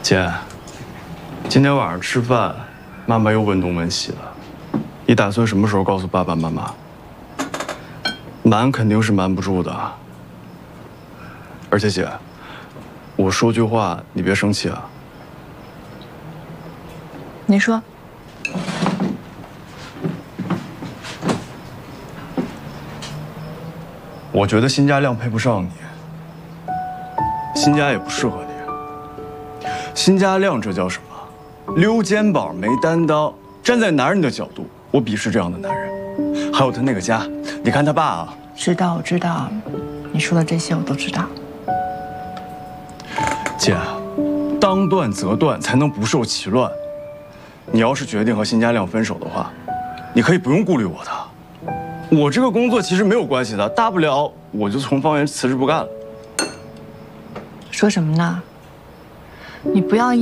姐，今天晚上吃饭，妈妈又问东问西了。你打算什么时候告诉爸爸妈妈？瞒肯定是瞒不住的。而且姐，我说句话，你别生气啊。 你说。 我觉得辛家亮配不上你，辛家也不适合你。辛家亮这叫什么？溜肩膀没担当。站在男人的角度，我鄙视这样的男人。还有他那个家，你看他爸啊。 知道，我知道，你说的这些我都知道。 姐，当断则断，才能不受其乱。你要是决定和辛家亮分手的话，你可以不用顾虑我的。我这个工作其实没有关系的，大不了我就从方圆辞职不干了。 说什么呢？你不要